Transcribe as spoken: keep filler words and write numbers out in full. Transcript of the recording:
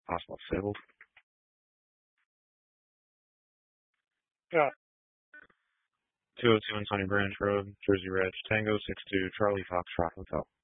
Possible disabled. Yeah. two oh two on Sunny Branch Road, Jersey Ridge, Tango six two, Charlie Foxtrot Hotel.